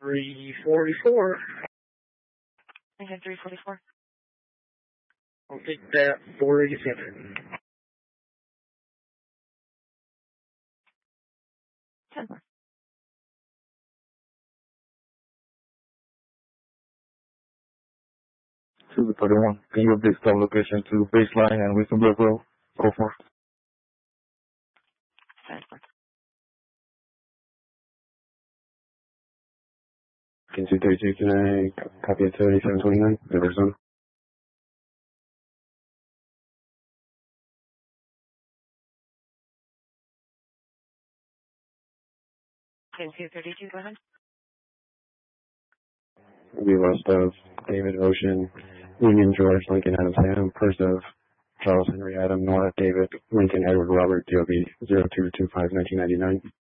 344. Engine 344. I'll take that 487. 10 more. To the 31. Can you update stop location to baseline and Wisdom Bluff Road? 04. 10 more. Can 232, can I copy it to 8729, Arizona? Can 232 go ahead? We lost of David Ocean, Union George, Lincoln Adam Sam, First of Charles Henry Adam, Nora David, Lincoln Edward Robert, DOB 0225 1999.